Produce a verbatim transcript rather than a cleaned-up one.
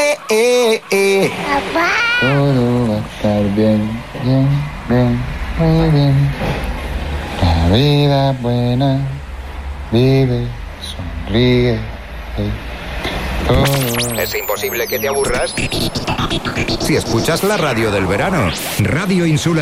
eh, eh, eh. Todo va a estar bien, bien, bien, muy bien. La vida buena, vive, sonríe. eh. Todo ¿Es imposible que te aburras? Si escuchas la radio del verano, Radio Insular.